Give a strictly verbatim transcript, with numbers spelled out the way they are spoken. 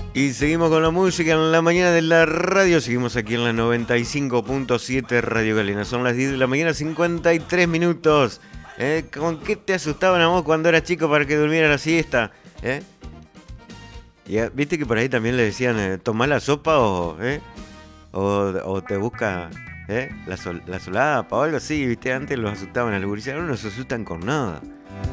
Y seguimos con la música en la mañana de la radio. Seguimos aquí en la noventa y cinco punto siete Radio Galena. Son las diez de la mañana, cincuenta y tres minutos. ¿Eh? ¿Con qué te asustaban a vos cuando eras chico para que durmiera la siesta? ¿Eh? Y, ah, viste que por ahí también le decían, eh, tomá la sopa o, ¿eh? o, o te busca ¿eh? la, sol, la solapa o algo así. Viste, antes los asustaban a los gurises. Ahora no se asustan con nada.